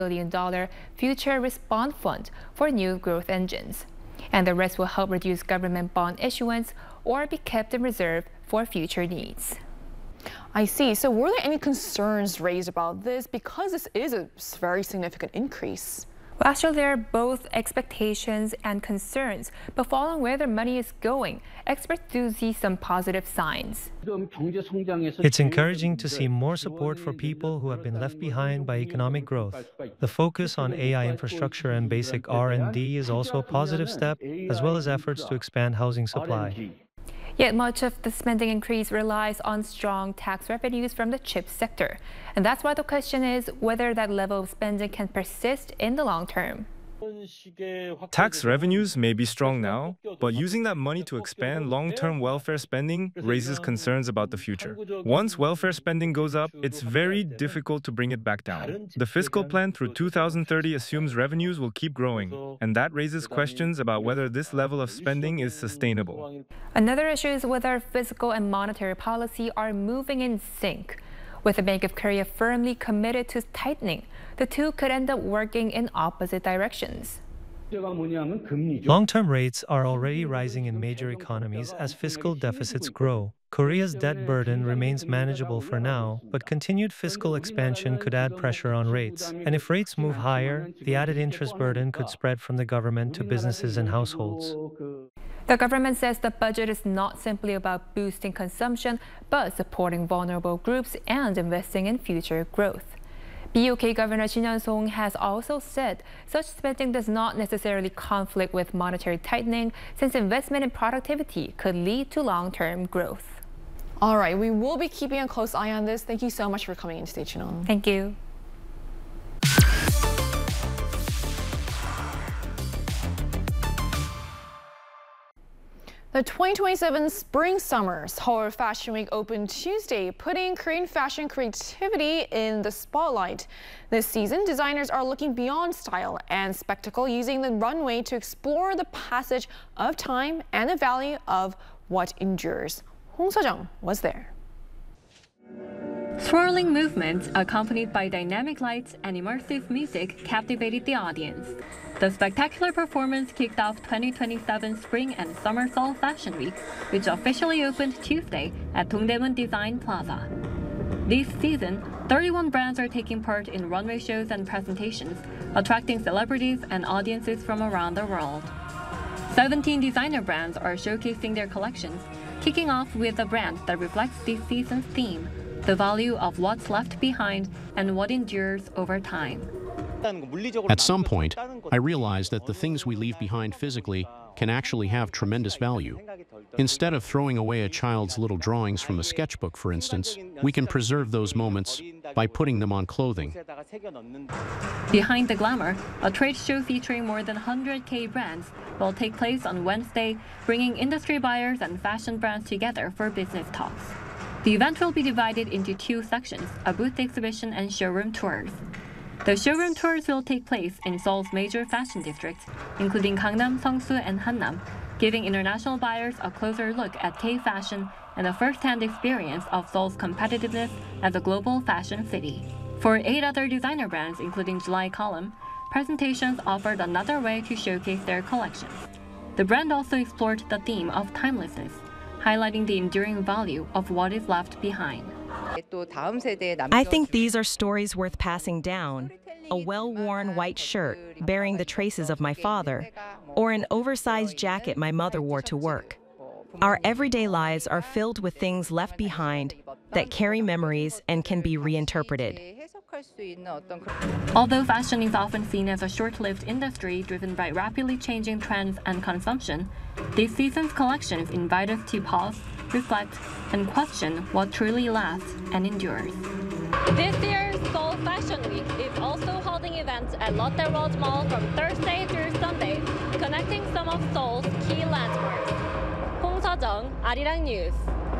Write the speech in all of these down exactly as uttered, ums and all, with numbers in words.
billion dollars Future Respond Fund for new growth engines. And the rest will help reduce government bond issuance or be kept in reserve for future needs. I see. So were there any concerns raised about this because this is a very significant increase? Well, actually, there are both expectations and concerns, but following where the money is going, experts do see some positive signs. It's encouraging to see more support for people who have been left behind by economic growth. The focus on A I infrastructure and basic R and D is also a positive step, as well as efforts to expand housing supply. Yet much of the spending increase relies on strong tax revenues from the chip sector. And that's why the question is whether that level of spending can persist in the long term. Tax revenues may be strong now, but using that money to expand long-term welfare spending raises concerns about the future. Once welfare spending goes up, it's very difficult to bring it back down. The fiscal plan through two thousand thirty assumes revenues will keep growing, and that raises questions about whether this level of spending is sustainable. Another issue is whether fiscal and monetary policy are moving in sync. With the Bank of Korea firmly committed to tightening, the two could end up working in opposite directions. Long-term rates are already rising in major economies as fiscal deficits grow. Korea's debt burden remains manageable for now, but continued fiscal expansion could add pressure on rates. And if rates move higher, the added interest burden could spread from the government to businesses and households. The government says the budget is not simply about boosting consumption, but supporting vulnerable groups and investing in future growth. B O K Governor Shin Yeon-song has also said such spending does not necessarily conflict with monetary tightening, since investment in productivity could lead to long-term growth. All right, we will be keeping a close eye on this. Thank you so much for coming in today, Chinong. Thank you. The twenty twenty-seven Spring Summer Seoul Fashion Week opened Tuesday, putting Korean fashion creativity in the spotlight. This season, designers are looking beyond style and spectacle, using the runway to explore the passage of time and the value of what endures. Hong Seo-jung was there. Swirling movements accompanied by dynamic lights and immersive music captivated the audience. The spectacular performance kicked off twenty twenty-seven Spring and Summer Seoul Fashion Week, which officially opened Tuesday at Dongdaemun Design Plaza. This season, thirty-one brands are taking part in runway shows and presentations, attracting celebrities and audiences from around the world. seventeen designer brands are showcasing their collections, kicking off with a brand that reflects this season's theme: the value of what's left behind and what endures over time. At some point, I realized that the things we leave behind physically can actually have tremendous value. Instead of throwing away a child's little drawings from a sketchbook, for instance, we can preserve those moments by putting them on clothing. Behind the glamour, a trade show featuring more than one hundred K brands will take place on Wednesday, bringing industry buyers and fashion brands together for business talks. The event will be divided into two sections, a booth exhibition and showroom tours. The showroom tours will take place in Seoul's major fashion districts, including Gangnam, Seongsu, and Hanam, giving international buyers a closer look at K-fashion and a first-hand experience of Seoul's competitiveness as a global fashion city. For eight other designer brands, including July Column, presentations offered another way to showcase their collections. The brand also explored the theme of timelessness, highlighting the enduring value of what is left behind. I think these are stories worth passing down. A well-worn white shirt bearing the traces of my father, or an oversized jacket my mother wore to work. Our everyday lives are filled with things left behind that carry memories and can be reinterpreted. Although fashion is often seen as a short-lived industry driven by rapidly changing trends and consumption, this season's collections invite us to pause, reflect, and question what truly lasts and endures. This year's Seoul Fashion Week is also holding events at Lotte World Mall from Thursday through Sunday, connecting some of Seoul's key landmarks. Hong Seo-jung, Arirang News.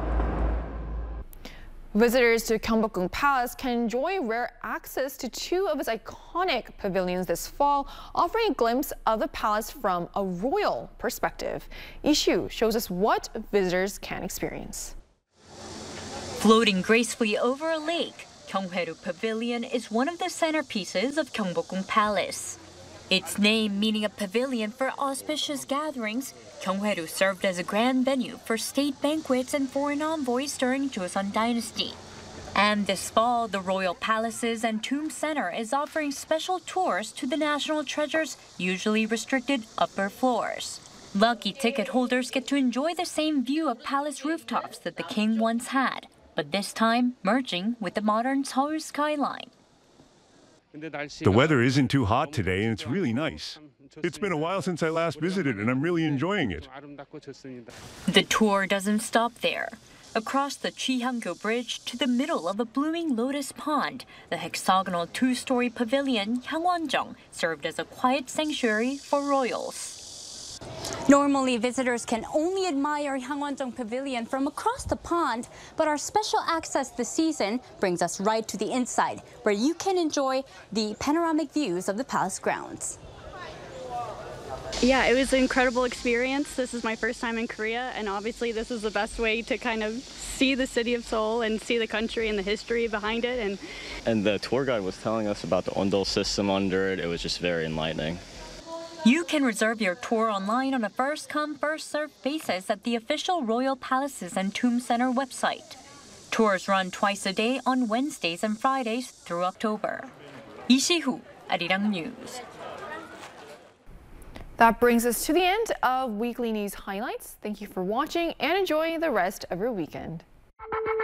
Visitors to Gyeongbokgung Palace can enjoy rare access to two of its iconic pavilions this fall, offering a glimpse of the palace from a royal perspective. Lee Shu shows us what visitors can experience. Floating gracefully over a lake, Gyeonghaeru Pavilion is one of the centerpieces of Gyeongbokgung Palace. Its name meaning a pavilion for auspicious gatherings, Gyeonghaeru served as a grand venue for state banquets and foreign envoys during Joseon Dynasty. And this fall, the Royal Palaces and Tomb Center is offering special tours to the national treasure's usually restricted upper floors. Lucky ticket holders get to enjoy the same view of palace rooftops that the king once had, but this time merging with the modern Seoul skyline. The weather isn't too hot today and it's really nice. It's been a while since I last visited and I'm really enjoying it. The tour doesn't stop there. Across the Chihangyo Bridge to the middle of a blooming lotus pond, the hexagonal two-story pavilion Hangwonjeong served as a quiet sanctuary for royals. Normally, visitors can only admire Hangwonjeong Pavilion from across the pond, but our special access this season brings us right to the inside, where you can enjoy the panoramic views of the palace grounds. Yeah, it was an incredible experience. This is my first time in Korea, and obviously this is the best way to kind of see the city of Seoul and see the country and the history behind it. And, and the tour guide was telling us about the Ondol system under it. It was just very enlightening. You can reserve your tour online on a first-come, first-served basis at the official Royal Palaces and Tomb Center website. Tours run twice a day on Wednesdays and Fridays through October. Lee Si-hoo, Arirang News. That brings us to the end of Weekly News Highlights. Thank you for watching and enjoy the rest of your weekend.